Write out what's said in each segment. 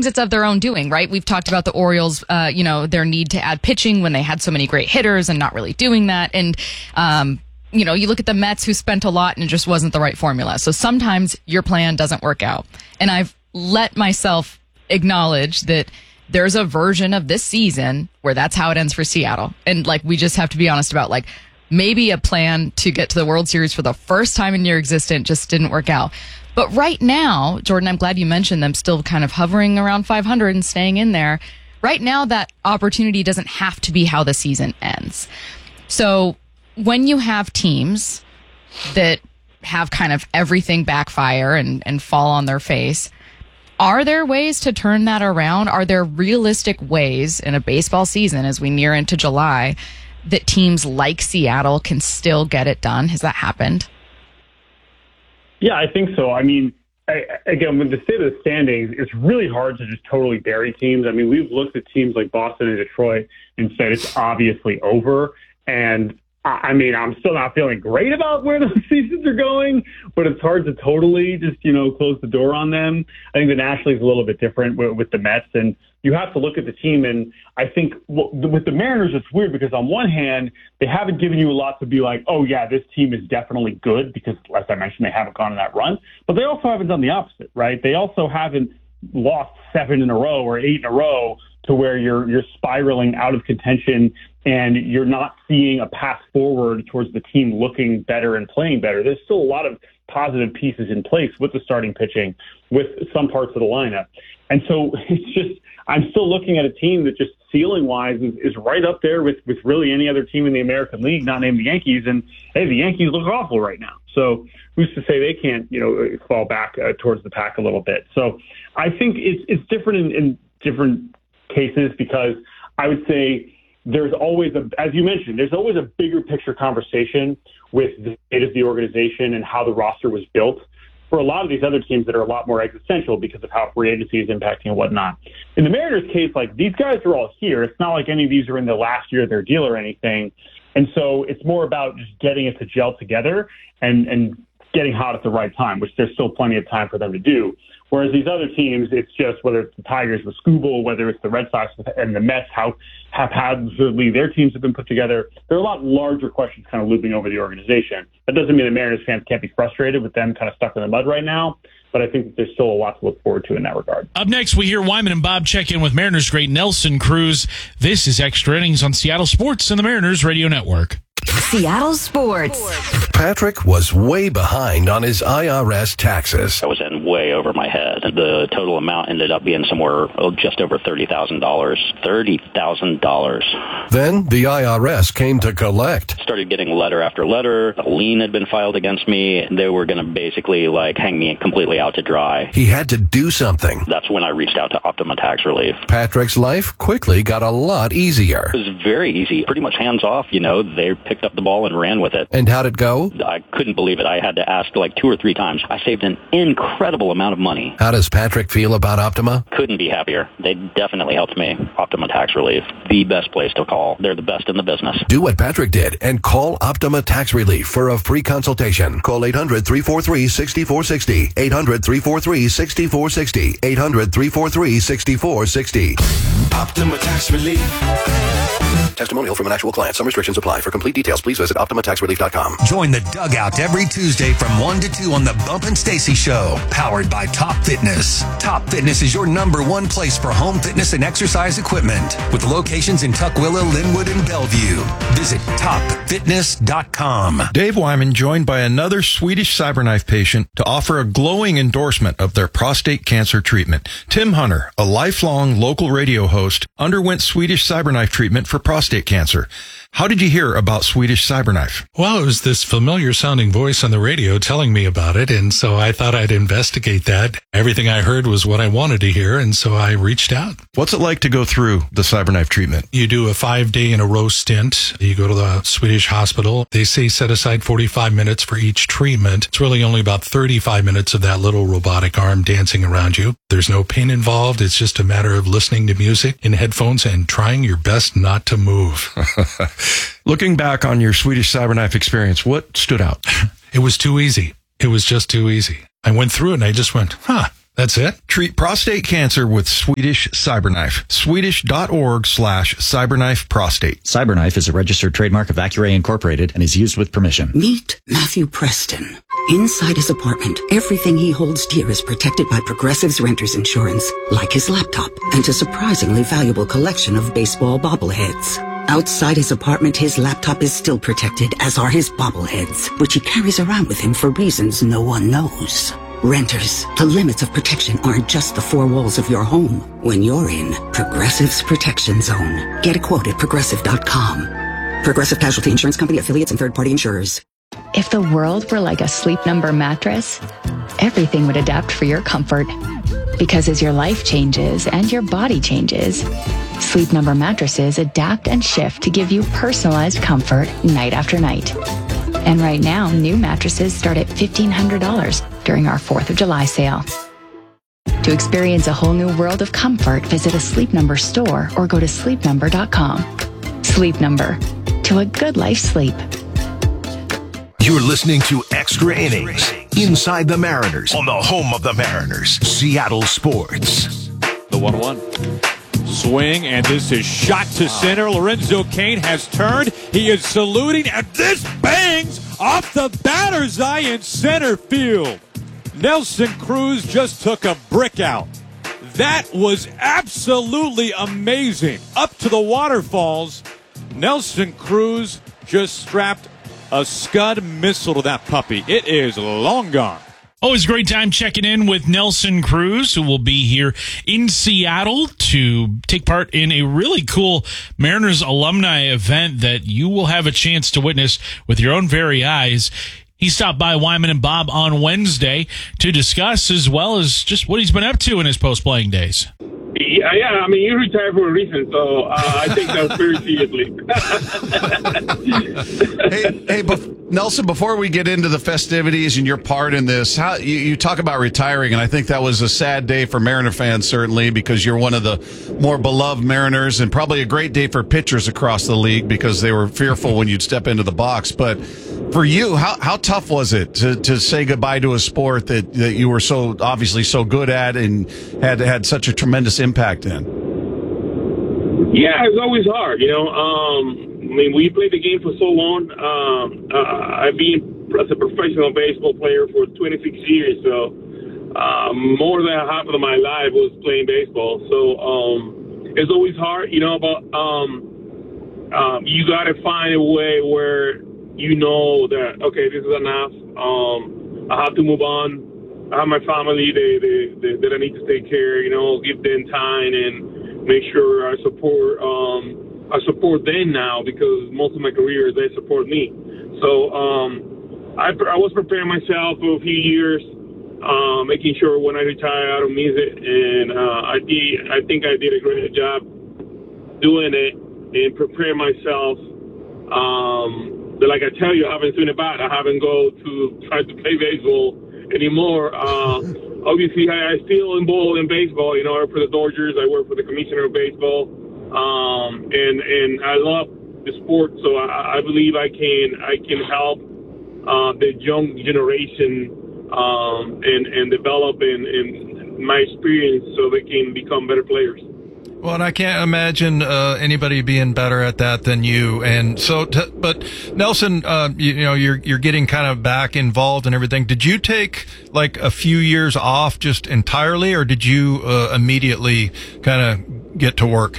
sometimes it's of their own doing, right? We've talked about the Orioles, their need to add pitching when they had so many great hitters and not really doing that. And, you look at the Mets who spent a lot and it just wasn't the right formula. So sometimes your plan doesn't work out. And I've let myself acknowledge that there's a version of this season where that's how it ends for Seattle. And we just have to be honest about maybe a plan to get to the World Series for the first time in your existence just didn't work out. But right now, Jordan, I'm glad you mentioned them still kind of hovering around 500 and staying in there. Right now, that opportunity doesn't have to be how the season ends. So when you have teams that have kind of everything backfire and fall on their face, are there ways to turn that around? Are there realistic ways in a baseball season as we near into July that teams like Seattle can still get it done? Has that happened? Yeah, I think so. I mean, again, with the state of the standings, it's really hard to just totally bury teams. I mean, we've looked at teams like Boston and Detroit and said it's obviously over. And I mean, I'm still not feeling great about where those seasons are going, but it's hard to totally just, close the door on them. I think the National League is a little bit different with the Mets, and you have to look at the team. And I think with the Mariners, it's weird because on one hand, they haven't given you a lot to be like, oh, yeah, this team is definitely good because, as I mentioned, they haven't gone on that run. But they also haven't done the opposite, right? They also haven't lost 7 in a row or 8 in a row to where you're spiraling out of contention and you're not seeing a path forward towards the team looking better and playing better. There's still a lot of positive pieces in place with the starting pitching, with some parts of the lineup. And so it's just, I'm still looking at a team that just ceiling-wise is right up there with really any other team in the American League, not named the Yankees. And, hey, the Yankees look awful right now. So who's to say they can't, fall back towards the pack a little bit. So I think it's different in different cases because I would say there's always as you mentioned, there's always a bigger picture conversation with the state of the organization and how the roster was built for a lot of these other teams that are a lot more existential because of how free agency is impacting and whatnot. In the Mariners case, these guys are all here. It's not like any of these are in the last year of their deal or anything. And so it's more about just getting it to gel together and getting hot at the right time, which there's still plenty of time for them to do. Whereas these other teams, it's just whether it's the Tigers with Skubal, whether it's the Red Sox and the Mets, how haphazardly their teams have been put together. There are a lot larger questions kind of looping over the organization. That doesn't mean the Mariners fans can't be frustrated with them kind of stuck in the mud right now, but I think that there's still a lot to look forward to in that regard. Up next, we hear Wyman and Bob check in with Mariners great Nelson Cruz. This is Extra Innings on Seattle Sports and the Mariners Radio Network. Seattle Sports. Patrick was way behind on his IRS taxes. I was in way over my head. The total amount ended up being somewhere just over $30,000. $30,000. Then the IRS came to collect. Started getting letter after letter. A lien had been filed against me. They were going to basically hang me completely out to dry. He had to do something. That's when I reached out to Optima Tax Relief. Patrick's life quickly got a lot easier. It was very easy. Pretty much hands off, They picked up the ball and ran with it. And how'd it go? I couldn't believe it. I had to ask 2 or 3 times. I saved an incredible amount of money. How does Patrick feel about Optima? Couldn't be happier. They definitely helped me. Optima Tax Relief, the best place to call. They're the best in the business. Do what Patrick did and call Optima Tax Relief for a free consultation. Call 800-343-6460. 800-343-6460. 800-343-6460. Optima Tax Relief. Testimonial from an actual client. Some restrictions apply. For complete details, please visit OptimaTaxRelief.com. Join the Dugout every Tuesday from 1 to 2 on the Bump and Stacy Show, powered by Top Fitness. Top Fitness is your #1 place for home fitness and exercise equipment, with locations in Tukwila, Linwood, and Bellevue. Visit TopFitness.com. Dave Wyman joined by another Swedish CyberKnife patient to offer a glowing endorsement of their prostate cancer treatment. Tim Hunter, a lifelong local radio host, underwent Swedish CyberKnife treatment for prostate cancer. How did you hear about Swedish CyberKnife? Well, it was this familiar sounding voice on the radio telling me about it, and so I thought I'd investigate that. Everything I heard was what I wanted to hear, and so I reached out. What's it like to go through the CyberKnife treatment? You do a 5-day-in-a-row stint. You go to the Swedish hospital. They say set aside 45 minutes for each treatment. It's really only about 35 minutes of that little robotic arm dancing around you. There's no pain involved. It's just a matter of listening to music in headphones and trying your best not to move. Looking back on your Swedish CyberKnife experience, what stood out? It was too easy. It was just too easy. I went through it and I just went, That's it? Treat prostate cancer with Swedish CyberKnife. Swedish.org/CyberKnife Prostate. CyberKnife is a registered trademark of Accuray Incorporated and is used with permission. Meet Matthew Preston. Inside his apartment, everything he holds dear is protected by Progressive's Renter's Insurance, like his laptop and a surprisingly valuable collection of baseball bobbleheads. Outside his apartment, his laptop is still protected, as are his bobbleheads, which he carries around with him for reasons no one knows. Renters, the limits of protection aren't just the four walls of your home. When you're in Progressive's Protection Zone, get a quote at Progressive.com. Progressive Casualty Insurance Company, affiliates, and third-party insurers. If the world were like a Sleep Number mattress, everything would adapt for your comfort. Because as your life changes and your body changes, Sleep Number mattresses adapt and shift to give you personalized comfort night after night. And right now, new mattresses start at $1,500 during our 4th of July sale. To experience a whole new world of comfort, visit a Sleep Number store or go to sleepnumber.com. Sleep Number. To a good life sleep. You're listening to Extra Innings Inside the Mariners on the home of the Mariners, Seattle Sports. The 1-1. Swing, and this is shot to center. Lorenzo Cain has turned. He is saluting, and this bangs off the batter's eye in center field. Nelson Cruz just took a brick out. That was absolutely amazing. Up to the waterfalls, Nelson Cruz just strapped a Scud missile to that puppy. It is long gone. Always a great time checking in with Nelson Cruz, who will be here in Seattle to take part in a really cool Mariners alumni event that you will have a chance to witness with your own very eyes. He stopped by Wyman and Bob on Wednesday to discuss, as well as just what he's been up to in his post-playing days. Yeah, I mean, you retired for a reason, so I take that very seriously. Nelson, before we get into the festivities and your part in this, how you talk about retiring, and I think that was a sad day for Mariner fans, certainly, because you're one of the more beloved Mariners, and probably a great day for pitchers across the league because they were fearful when you'd step into the box. But for you, how tough was it to say goodbye to a sport that you were so obviously so good at and had such a tremendous impact in? Yeah, it's always hard, I mean, we played the game for so long. I've been as a professional baseball player for 26 years, so more than half of my life was playing baseball. So it's always hard, but you got to find a way where you know that, okay, this is enough. I have to move on. I have my family that I need to take care, give them time and make sure I support them now, because most of my career they support me. So I was preparing myself for a few years, making sure when I retire I don't miss it, and I think I did a great job doing it and preparing myself. But like I tell you, I haven't seen it back. I haven't go to try to play baseball anymore. Obviously, I still involved in baseball. I work for the Dodgers. I work for the commissioner of baseball, and I love the sport. So I believe I can help the young generation and develop in my experience so they can become better players. Well, and I can't imagine anybody being better at that than you. And so, but Nelson, you're getting kind of back involved and everything. Did you take like a few years off just entirely, or did you immediately kind of get to work?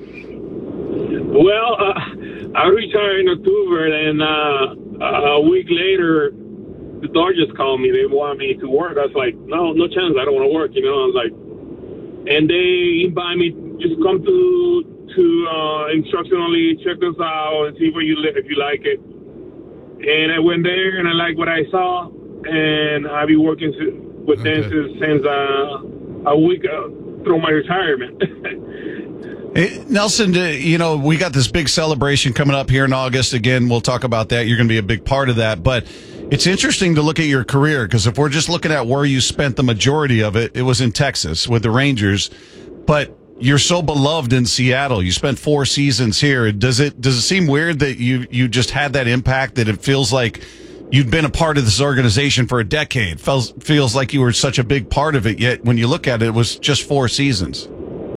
Well, I retired in October, and a week later, the Dodgers called me. They wanted me to work. I was like, no chance. I don't want to work. I was like, and they invited me. Just come to instructionally check us out and see where you live if you like it. And I went there and I liked what I saw, and I've been working with them since a week through my retirement. Hey, Nelson, we got this big celebration coming up here in August. Again, we'll talk about that. You're going to be a big part of that. But it's interesting to look at your career, because if we're just looking at where you spent the majority of it, it was in Texas with the Rangers. But you're so beloved in Seattle. You spent 4 seasons here. Does it seem weird that you just had that impact, that it feels like you'd been a part of this organization for a decade. Feels like you were such a big part of it, yet when you look at it, it was just 4 seasons.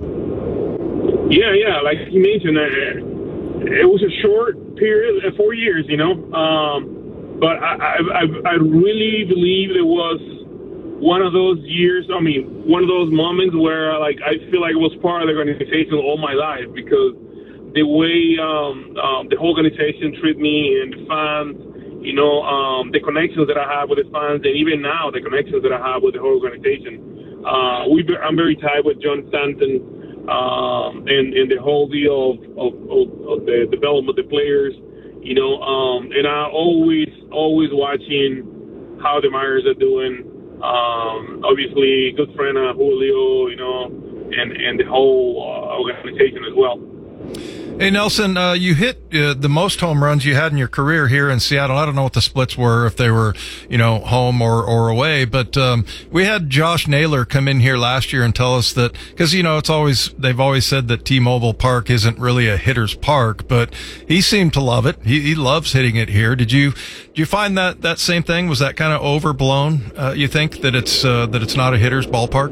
Yeah, like you mentioned, it was a short period, 4 years, but I really believe it was one of those years, one of those moments where I feel like it was part of the organization all my life, because the way the whole organization treated me and the fans, the connections that I have with the fans, and even now the connections that I have with the whole organization. I'm very tight with John Stanton and the whole deal of the development of the players, and I always watching how the Mariners are doing. Obviously, good friend Julio, and the whole organization as well. Hey, Nelson, you hit the most home runs you had in your career here in Seattle. I don't know what the splits were, if they were, home or away, but we had Josh Naylor come in here last year and tell us that, because, they've always said that T-Mobile Park isn't really a hitter's park, but he seemed to love it. He loves hitting it here. Did you find that same thing? Was that kind of overblown, you think, that it's not a hitter's ballpark?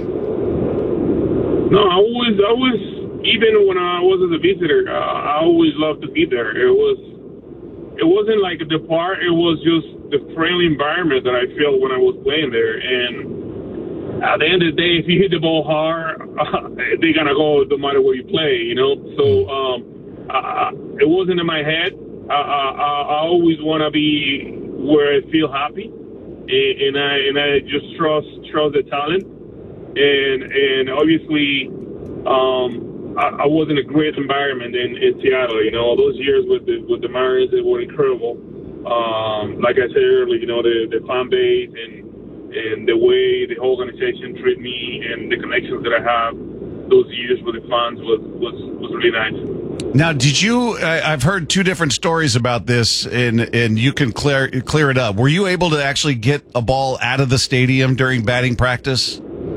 No, I was even when I was as a visitor, I always loved to be there. It wasn't like the park. It was just the friendly environment that I felt when I was playing there. And at the end of the day, if you hit the ball hard, they're gonna go no matter where you play. So it wasn't in my head. I always want to be where I feel happy, and I just trust the talent, and obviously. I was in a great environment in Seattle. Those years with the Mariners, they were incredible. Like I said earlier, the fan base and the way the whole organization treated me and the connections that I have those years with the fans was really nice. Now, did you? I've heard 2 different stories about this, and you can clear it up. Were you able to actually get a ball out of the stadium during batting practice?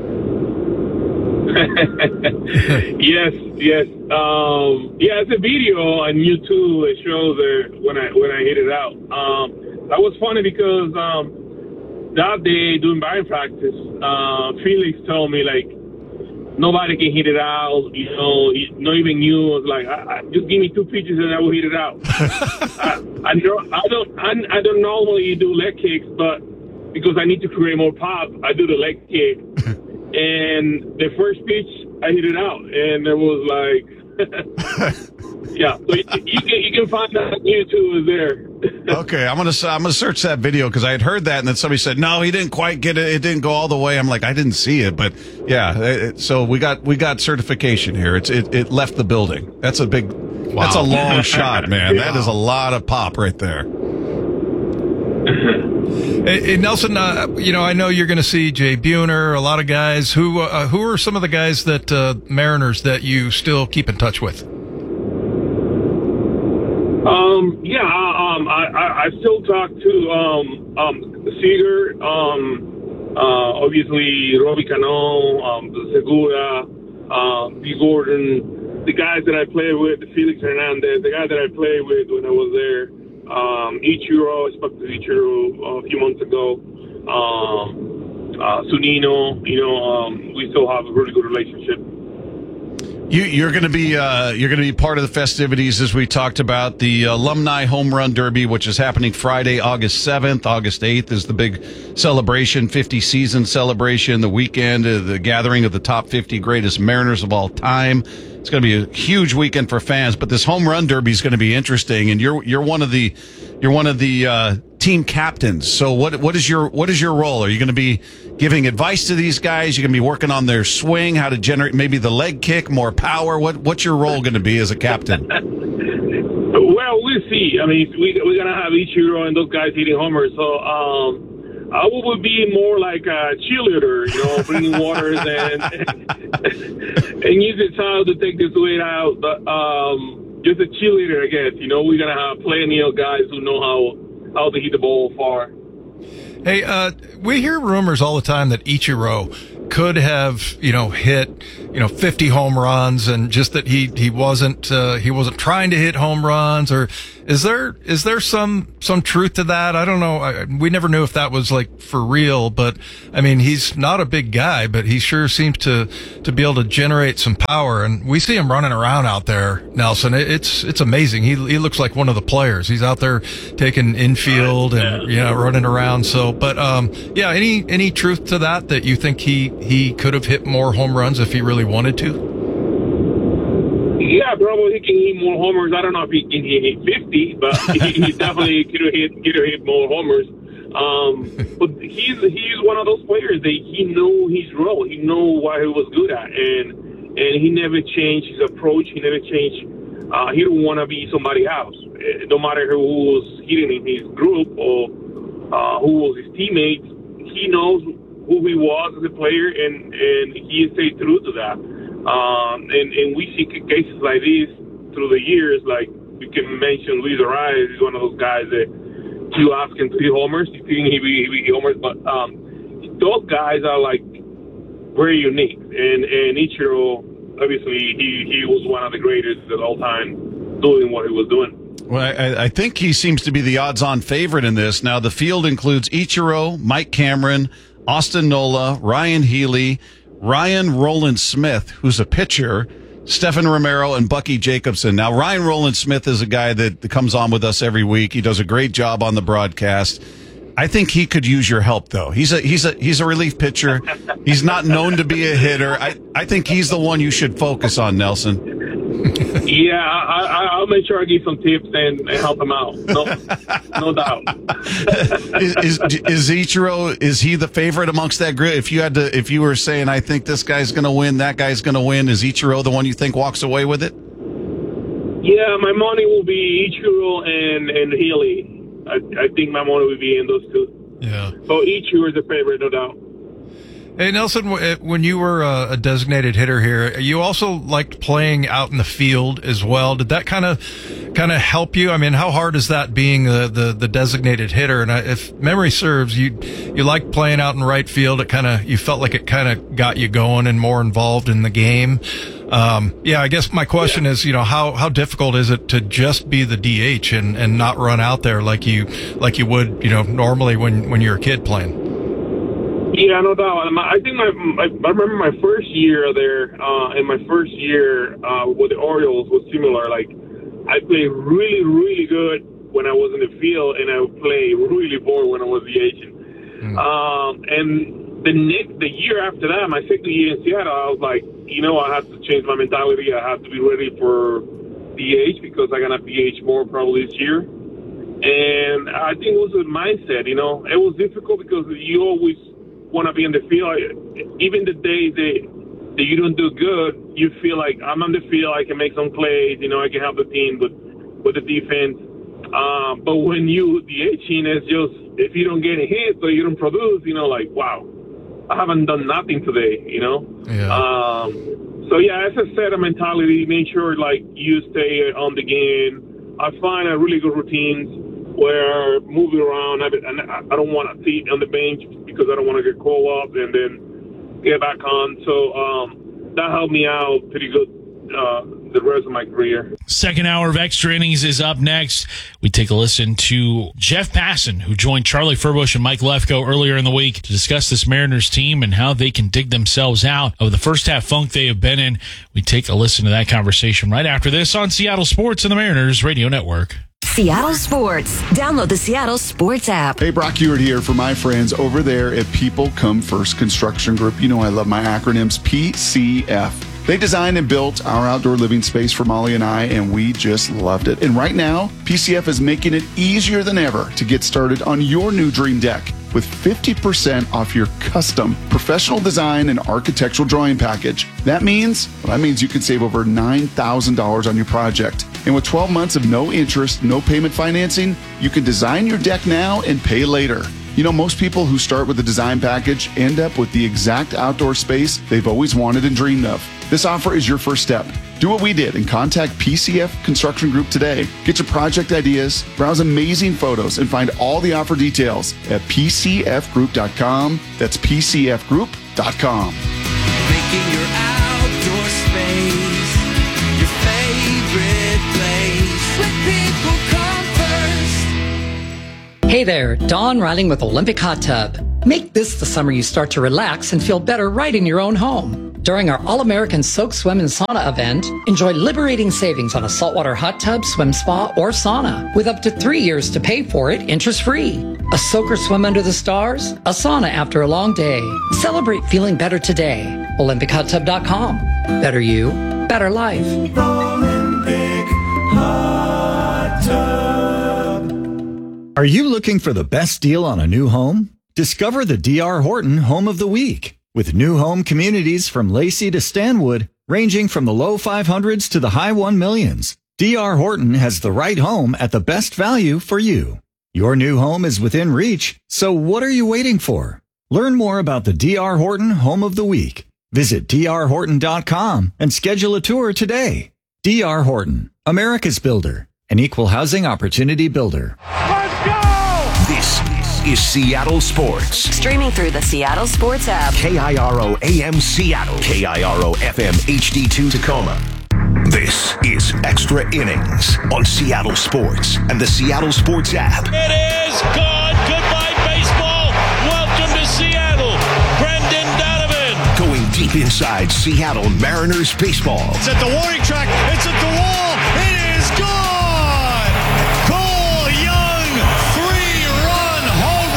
Yes. It's a video on YouTube. It shows when I hit it out. That was funny because that day during batting practice, Felix told me nobody can hit it out. Not even you. I was like, just give me 2 pitches and I will hit it out. I don't normally do leg kicks, but because I need to create more pop, I do the leg kick. And the first pitch, I hit it out, and it was like, yeah. So you can find that on YouTube is there. Okay, I'm gonna search that video because I had heard that, and then somebody said no, he didn't quite get it. It didn't go all the way. I'm like, I didn't see it, but yeah. So we got certification here. It left the building. That's a big. Wow. That's a long shot, man. That is a lot of pop right there. Hey, Nelson, I know you're going to see Jay Buhner, a lot of guys. Who are some of the guys that Mariners that you still keep in touch with? I still talk to Seager, obviously Robbie Cano, Segura, B. Gordon, the guys that I played with, Felix Hernandez, the guy that I played with when I was there. Ichiro, I spoke to Ichiro a few months ago. Zunino, we still have a really good relationship. You're going to be part of the festivities, as we talked about, the Alumni Home Run Derby, which is happening Friday, August 7th. August 8th is the big celebration, 50 season celebration, the weekend, the gathering of the top 50 greatest Mariners of all time. It's going to be a huge weekend for fans, but this Home Run Derby is going to be interesting, and you're one of the team captains. So what is your role? Are you going to be giving advice to these guys? You're going to be working on their swing, how to generate maybe the leg kick, more power. What's your role going to be as a captain? Well, we'll see. I mean, we're going to have Ichiro and those guys hitting homers. So I would be more like a cheerleader, bringing waters and use the child to take this weight out. But just a cheerleader, I guess. We're going to have plenty of guys who know how to hit the ball far. Hey, we hear rumors all the time that Ichiro could have, hit, 50 home runs, and just that he wasn't trying to hit home runs, or Is there some truth to that? I don't know. We never knew if that was like for real, but I mean, he's not a big guy, but he sure seems to be able to generate some power. And we see him running around out there, Nelson. It's amazing. He looks like one of the players. He's out there taking infield and running around. So, but any truth to that you think he could have hit more home runs if he really wanted to? Yeah, probably he can hit more homers. I don't know if he can hit 50, but he definitely could have hit more homers. But he's one of those players that he knew his role. He knew what he was good at, and he never changed his approach. He never changed. He didn't want to be somebody else. No matter who was hitting in his group or who was his teammates, he knows who he was as a player, and he stayed true to that. And we see cases like this through the years. Like you can mention Luis Arraez is one of those guys that you ask him to hit homers, you think he hit homers, but those guys are like very unique. And Ichiro, obviously, he was one of the greatest of all time doing what he was doing. Well, I think he seems to be the odds-on favorite in this. Now, the field includes Ichiro, Mike Cameron, Austin Nola, Ryan Healy, Ryan Roland Smith, who's a pitcher, Stephen Romero, and Bucky Jacobson. Now, Ryan Roland Smith is a guy that comes on with us every week. He does a great job on the broadcast. I think he could use your help, though. He's a relief pitcher. He's not known to be a hitter. I think he's the one you should focus on, Nelson. Yeah, I'll make sure I give some tips and help him out. No doubt. Is Ichiro, is he the favorite amongst that group? If you were saying, I think this guy's going to win, that guy's going to win, is Ichiro the one you think walks away with it? Yeah, my money will be Ichiro and Healy. I think my money will be in those two. Yeah. So Ichiro is the favorite, no doubt. Hey, Nelson, when you were a designated hitter here, you also liked playing out in the field as well. Did that kind of help you? I mean, how hard is that being the designated hitter? And if memory serves, you liked playing out in right field. You felt like it kind of got you going and more involved in the game. I guess my question is, how difficult is it to just be the DH and not run out there like you would, normally when you're a kid playing? Yeah, no doubt. I think I remember my first year there, and my first year with the Orioles was similar. Like, I played really, really good when I was in the field, and I would play really poor when I was DHing. And the year after that, my second year in Seattle, I was like, I have to change my mentality. I have to be ready for DH because I'm gonna DH more probably this year. And I think it was a mindset. It was difficult because you always want to be in the field. Even the days that you don't do good, you feel like I'm on the field, I can make some plays, I can help the team with the defense. But when you DHing, it's just, if you don't get a hit or you don't produce, like, wow, I haven't done nothing today, Yeah. So yeah, it's a set of mentality. Make sure like you stay on the game. I find a really good routines where moving around, I don't want to sit on the bench because I don't want to get called up and then get back on. So that helped me out pretty good the rest of my career. Second hour of Extra Innings is up next. We take a listen to Jeff Passan, who joined Charlie Furbush and Mike Lefko earlier in the week to discuss this Mariners team and how they can dig themselves out of the first half funk they have been in. We take a listen to that conversation right after this on Seattle Sports and the Mariners Radio Network. Seattle Sports. Download the Seattle Sports app. Hey, Brock Ewart here for my friends over there at People Come First Construction Group. I love my acronyms, PCF. They designed and built our outdoor living space for Molly and I, and we just loved it. And right now, PCF is making it easier than ever to get started on your new dream deck with 50% off your custom professional design and architectural drawing package. That means you can save over $9,000 on your project. And with 12 months of no interest, no payment financing, you can design your deck now and pay later. Most people who start with a design package end up with the exact outdoor space they've always wanted and dreamed of. This offer is your first step. Do what we did and contact PCF Construction Group today. Get your project ideas, browse amazing photos, and find all the offer details at PCFgroup.com. That's PCFgroup.com. Making your outdoor space your favorite place. Let people come Hey there, Dawn Riling with Olympic Hot Tub. Make this the summer you start to relax and feel better right in your own home. During our All-American Soak, Swim, and Sauna event, enjoy liberating savings on a saltwater hot tub, swim spa, or sauna with up to 3 years to pay for it interest-free. A soak or swim under the stars, a sauna after a long day. Celebrate feeling better today. OlympicHotTub.com. Better you, better life. Olympic Hot Tub. Are you looking for the best deal on a new home? Discover the D.R. Horton Home of the Week. With new home communities from Lacey to Stanwood, ranging from the low 500s to the high 1 millions, D.R. Horton has the right home at the best value for you. Your new home is within reach, so what are you waiting for? Learn more about the D.R. Horton Home of the Week. Visit drhorton.com and schedule a tour today. D.R. Horton, America's builder, an equal housing opportunity builder. This is Seattle Sports. Streaming through the Seattle Sports app. KIRO AM Seattle. KIRO FM HD2 Tacoma. This is Extra Innings on Seattle Sports and the Seattle Sports app. It is good. Goodbye, baseball. Welcome to Seattle. Brendan Donovan. Going deep inside Seattle Mariners baseball. It's at the warning track. It's at the wall. It is gone. Cole Young, 3-run home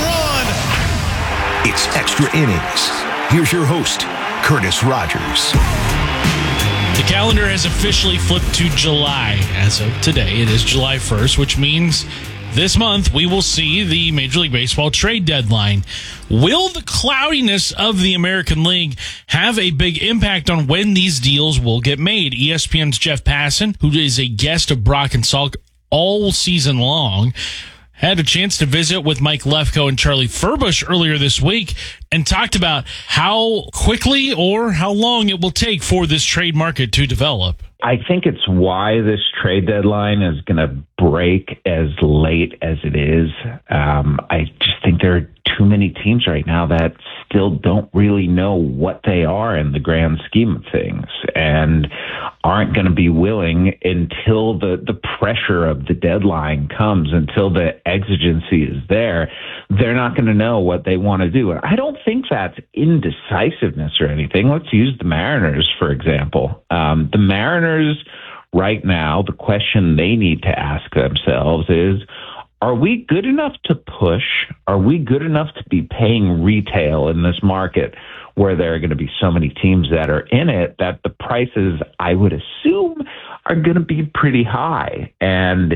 run. It's Extra Innings. Here's your host, Curtis Rogers. The calendar has officially flipped to July. As of today, it is July 1st, which means this month we will see the Major League Baseball trade deadline. Will the cloudiness of the American League have a big impact on when these deals will get made? ESPN's Jeff Passan, who is a guest of Brock and Salk all season long, had a chance to visit with Mike Lefkoe and Charlie Furbush earlier this week and talked about how quickly or how long it will take for this trade market to develop. I think it's why this trade deadline is going to break as late as it is. I just think there are too many teams right now that still don't really know what they are in the grand scheme of things and aren't going to be willing until the pressure of the deadline comes, until the exigency is there. They're not going to know what they want to do. I don't think that's indecisiveness or anything. Let's use the Mariners, for example. The Mariners right now, the question they need to ask themselves is, are we good enough to push? Are we good enough to be paying retail in this market where there are going to be so many teams that are in it that the prices, I would assume, are going to be pretty high? And,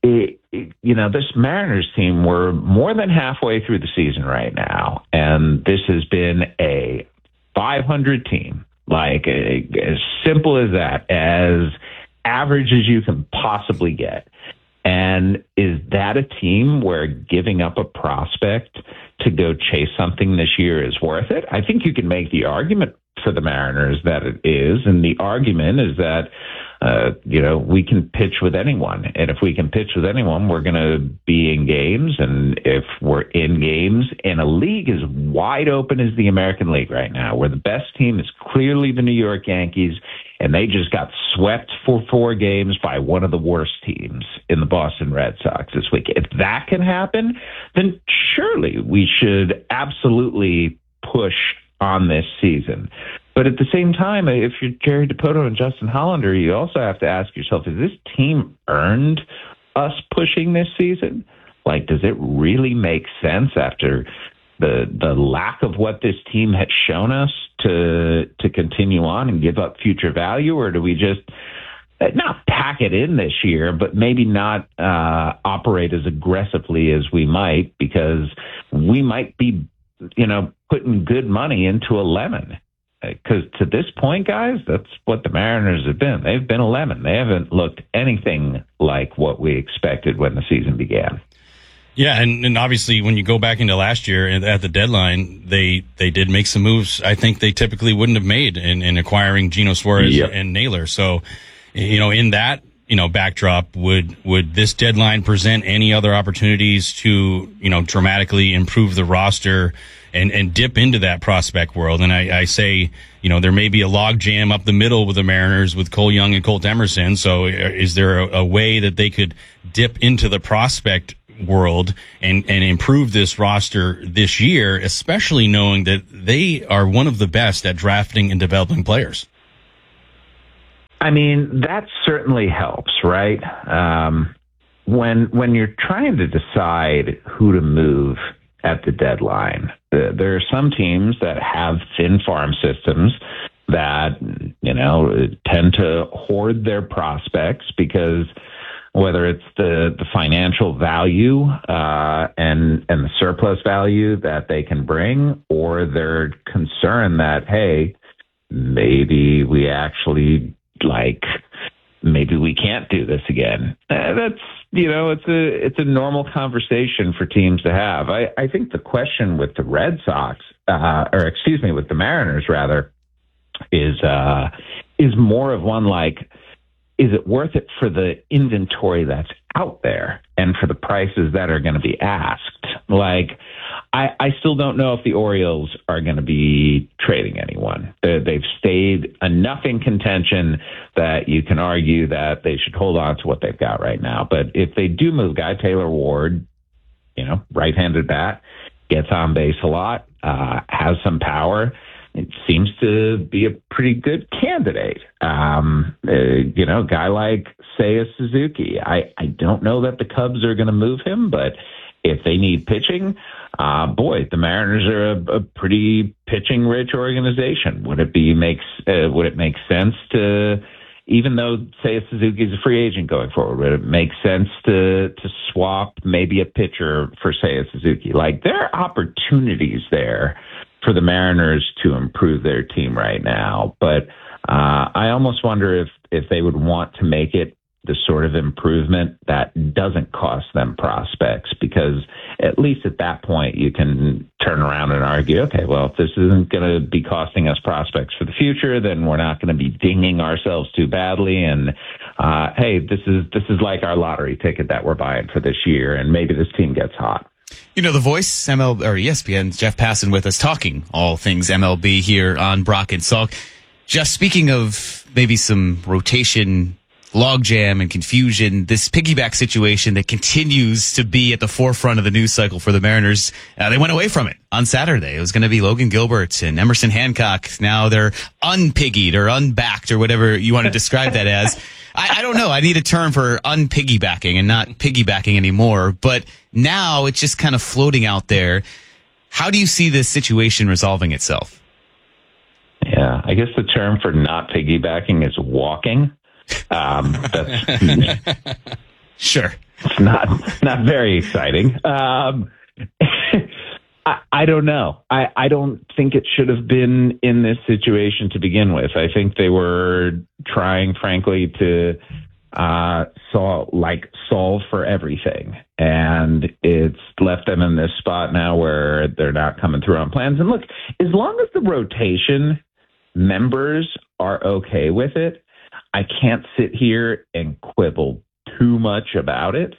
this Mariners team, we're more than halfway through the season right now, and this has been a 500 team, like as simple as that, as average as you can possibly get. And is that a team where giving up a prospect to go chase something this year is worth it? I think you can make the argument for the Mariners that it is. And the argument is that, we can pitch with anyone. And if we can pitch with anyone, we're going to be in games. And if we're in games in a league as wide open as the American League right now, where the best team is clearly the New York Yankees, and they just got swept for 4 games by one of the worst teams in the Boston Red Sox this week. If that can happen, then surely we should absolutely push on this season. But at the same time, if you're Jerry Dipoto and Justin Hollander, you also have to ask yourself, has this team earned us pushing this season? Like, does it really make sense after the lack of what this team had shown us to continue on and give up future value? Or do we just not pack it in this year, but maybe not operate as aggressively as we might, because we might be, putting good money into a lemon? Because to this point, guys, that's what the Mariners have been. They've been a lemon. They haven't looked anything like what we expected when the season began. Yeah, and obviously when you go back into last year at the deadline, they did make some moves I think they typically wouldn't have made in acquiring Geno Suarez and Naylor. So, in that, backdrop, would this deadline present any other opportunities to, dramatically improve the roster and dip into that prospect world? And I say, there may be a log jam up the middle with the Mariners with Cole Young and Colt Emerson. So is there a way that they could dip into the prospect world and improve this roster this year, especially knowing that they are one of the best at drafting and developing players? I mean, that certainly helps, right? When you're trying to decide who to move at the deadline, there are some teams that have thin farm systems that, tend to hoard their prospects because whether it's the financial value and the surplus value that they can bring, or they're concerned that, hey, maybe we actually maybe we can't do this again. That's, it's a normal conversation for teams to have. I think the question with the Red Sox, with the Mariners rather, is more of one is it worth it for the inventory that's out there and for the prices that are going to be asked? I still don't know if the Orioles are going to be trading anyone. They've stayed enough in contention that you can argue that they should hold on to what they've got right now. But if they do move Guy Taylor Ward, right-handed bat, gets on base a lot, has some power, it seems to be a pretty good candidate. A guy like Seiya Suzuki. I don't know that the Cubs are going to move him, but if they need pitching, the Mariners are a pretty pitching-rich organization. Would it make sense to, even though Seiya Suzuki is a free agent going forward, would it make sense to swap maybe a pitcher for Seiya Suzuki? There are opportunities there for the Mariners to improve their team right now, but I almost wonder if they would want to make it the sort of improvement that doesn't cost them prospects, because at least at that point you can turn around and argue, okay, well, if this isn't going to be costing us prospects for the future, then we're not going to be dinging ourselves too badly. And hey, this is like our lottery ticket that we're buying for this year, and maybe this team gets hot. The Voice, ESPN, Jeff Passan with us talking all things MLB here on Brock and Salk. Just speaking of maybe some rotation logjam and confusion, this piggyback situation that continues to be at the forefront of the news cycle for the Mariners, they went away from it on Saturday. It was going to be Logan Gilbert and Emerson Hancock. Now they're unpiggied or unbacked or whatever you want to describe that as. I don't know. I need a term for unpiggybacking and not piggybacking anymore. But now it's just kind of floating out there. How do you see this situation resolving itself? Yeah, I guess the term for not piggybacking is walking. That's sure. It's not very exciting. I don't know. I don't think it should have been in this situation to begin with. I think they were trying, frankly, to solve for everything, and it's left them in this spot now where they're not coming through on plans. And look, as long as the rotation members are okay with it, I can't sit here and quibble too much about it.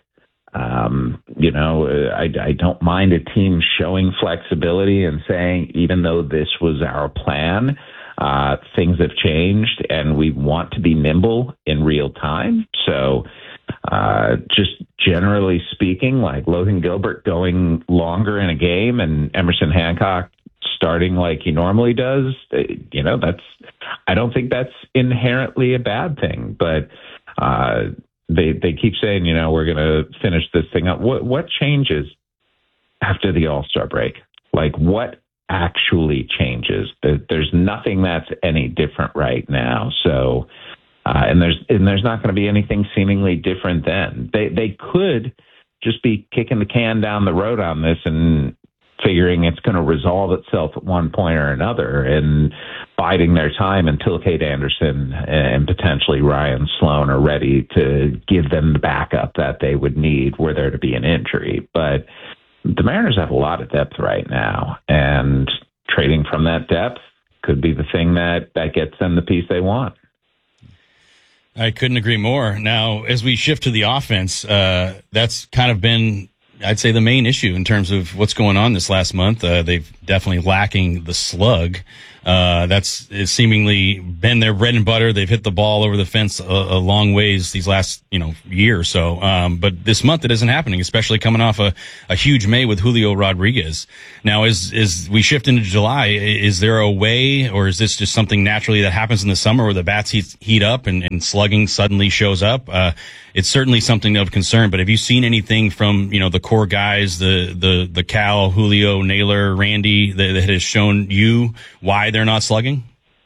I don't mind a team showing flexibility and saying, even though this was our plan, things have changed and we want to be nimble in real time. So, just generally speaking, Logan Gilbert going longer in a game and Emerson Hancock starting like he normally does, I don't think that's inherently a bad thing, but, They keep saying, we're going to finish this thing up. What changes after the All-Star break? What actually changes? There's nothing that's any different right now. So, and there's not going to be anything seemingly different then. They could just be kicking the can down the road on this and figuring it's going to resolve itself at one point or another, and biding their time until Kate Anderson and potentially Ryan Sloan are ready to give them the backup that they would need were there to be an injury. But the Mariners have a lot of depth right now, and trading from that depth could be the thing that gets them the piece they want. I couldn't agree more. Now, as we shift to the offense, that's kind of been, I'd say, the main issue in terms of what's going on this last month. They've definitely lacking the slug. That's seemingly been their bread and butter. They've hit the ball over the fence a long ways these last, year or so. But this month it isn't happening, especially coming off a huge May with Julio Rodriguez. Now, as we shift into July, is there a way, or is this just something naturally that happens in the summer where the bats heat up and slugging suddenly shows up? It's certainly something of concern, but have you seen anything from, the core guys, the Cal, Julio, Naylor, Randy, that has shown you why they're not slugging?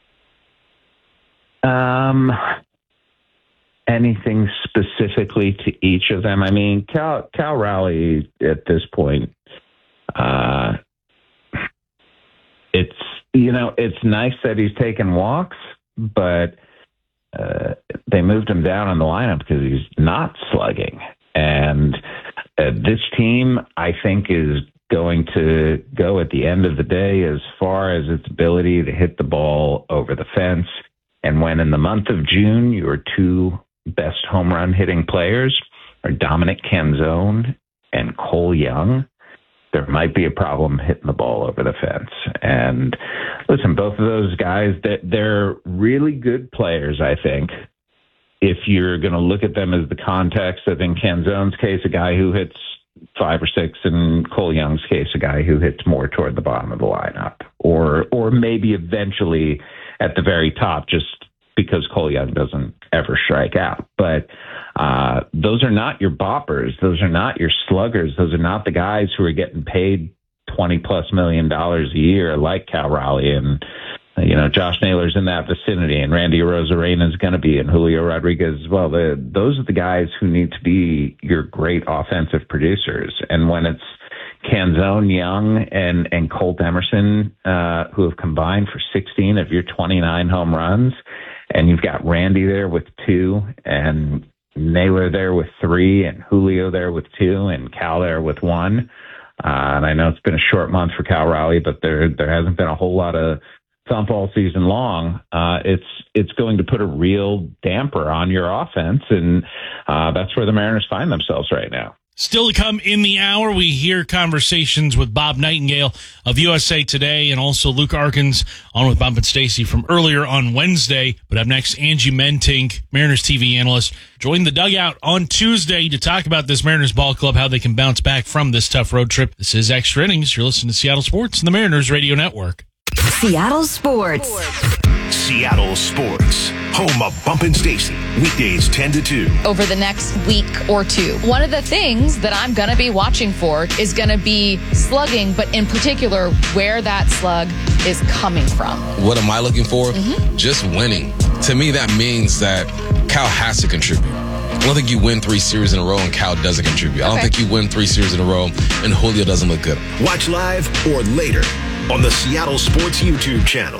Anything specifically to each of them? I mean, Cal Raleigh at this point, it's nice that he's taking walks, but they moved him down on the lineup because he's not slugging. And this team, I think, is going to go at the end of the day as far as its ability to hit the ball over the fence. And when in the month of June, your two best home run hitting players are Dominic Canzone and Cole Young, there might be a problem hitting the ball over the fence. And listen, both of those guys, they're really good players, I think. If you're going to look at them as the context, I think Canzone's case, a guy who hits 5 or 6, and Cole Young's case, a guy who hits more toward the bottom of the lineup, or maybe eventually at the very top, just because Cole Young doesn't ever strike out. But those are not your boppers. Those are not your sluggers. Those are not the guys who are getting paid $20+ million a year like Cal Raleigh and Josh Naylor's in that vicinity, and Randy Arozarena is going to be, and Julio Rodriguez as well. Those are the guys who need to be your great offensive producers. And when it's Canzone, Young, and Colt Emerson, who have combined for 16 of your 29 home runs, and you've got Randy there with 2, and Naylor there with 3, and Julio there with 2, and Cal there with 1. And I know it's been a short month for Cal Raleigh, but there hasn't been a whole lot of thump all season long. It's going to put a real damper on your offense, and that's where the Mariners find themselves right now. Still to come in the hour, we hear conversations with Bob Nightingale of USA Today and also Luke Arkins on with Bump and Stacy from earlier on Wednesday. But up next, Angie Mentink, Mariners TV analyst, joined the dugout on Tuesday to talk about this Mariners ball club, how they can bounce back from this tough road trip. This is Extra Innings. You're listening to Seattle Sports and the Mariners Radio Network. Seattle Sports. Seattle Sports, home of Bump and Stacy, weekdays 10 to 2. Over the next week or two. One of the things that I'm going to be watching for is going to be slugging, but in particular, where that slug is coming from. What am I looking for? Just winning. To me, that means that Cal has to contribute. I don't think you win 3 series in a row and Cal doesn't contribute. I don't think you win 3 series in a row and Julio doesn't look good. Watch live or later on the Seattle Sports YouTube channel.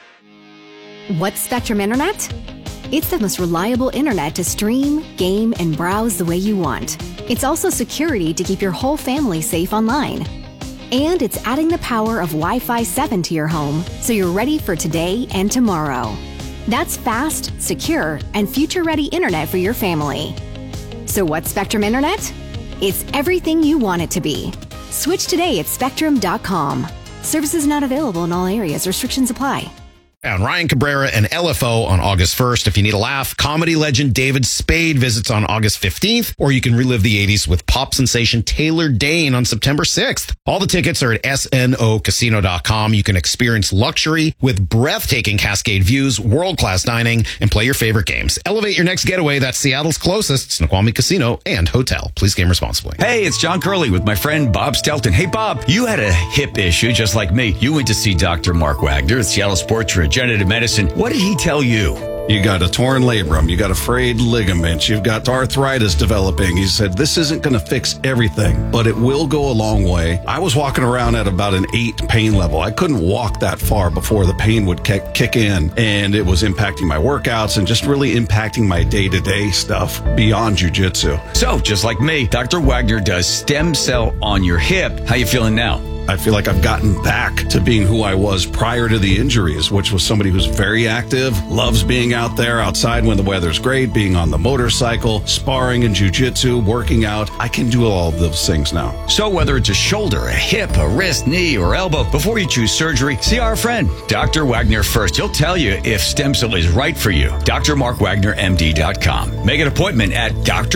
What's Spectrum Internet? It's the most reliable internet to stream, game, and browse the way you want. It's also security to keep your whole family safe online. And it's adding the power of Wi-Fi 7 to your home so you're ready for today and tomorrow. That's fast, secure, and future-ready internet for your family. So what's Spectrum Internet? It's everything you want it to be. Switch today at Spectrum.com. Services not available in all areas. Restrictions apply. And Ryan Cabrera and LFO on August 1st. If you need a laugh, comedy legend David Spade visits on August 15th, or you can relive the 80s with pop sensation Taylor Dane on September 6th. All the tickets are at snocasino.com. You can experience luxury with breathtaking Cascade views, world-class dining, and play your favorite games. Elevate your next getaway. That's Seattle's closest Snoqualmie Casino and Hotel. Please game responsibly. Hey, it's John Curley with my friend Bob Stelton. Hey, Bob, you had a hip issue just like me. You went to see Dr. Mark Wagner at Seattle Sports Regenerative Medicine. What did he tell you? You got a torn labrum. You got a frayed ligament. You've got arthritis developing. He said, this isn't going to fix everything, but it will go a long way. I was walking around at about an 8 pain level. I couldn't walk that far before the pain would kick in, and it was impacting my workouts and just really impacting my day-to-day stuff beyond jiu-jitsu. So, just like me, Dr. Wagner does stem cell on your hip. How you feeling now? I feel like I've gotten back to being who I was prior to the injuries, which was somebody who's very active, loves being out there outside when the weather's great, being on the motorcycle, sparring in jiu-jitsu, working out. I can do all of those things now. So whether it's a shoulder, a hip, a wrist, knee, or elbow, before you choose surgery, see our friend, Dr. Wagner first. He'll tell you if stem cell is right for you. drmarkwagnermd.com. Make an appointment at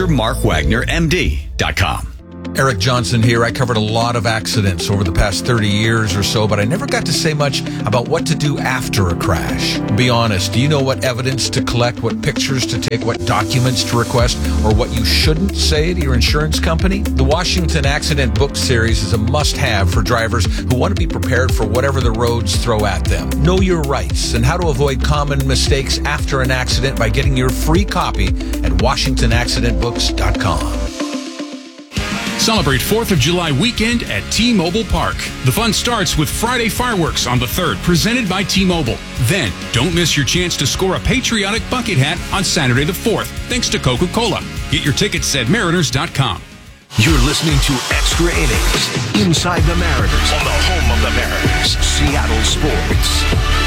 drmarkwagnermd.com. Eric Johnson here. I covered a lot of accidents over the past 30 years or so, but I never got to say much about what to do after a crash. Be honest, do you know what evidence to collect, what pictures to take, what documents to request, or what you shouldn't say to your insurance company? The Washington Accident Book Series is a must-have for drivers who want to be prepared for whatever the roads throw at them. Know your rights and how to avoid common mistakes after an accident by getting your free copy at WashingtonAccidentBooks.com. Celebrate 4th of July weekend at T-Mobile Park. The fun starts with Friday fireworks on the 3rd, presented by T-Mobile. Then, don't miss your chance to score a patriotic bucket hat on Saturday the 4th, thanks to Coca-Cola. Get your tickets at Mariners.com. You're listening to Extra Innings, Inside the Mariners, on the home of the Mariners, Seattle Sports.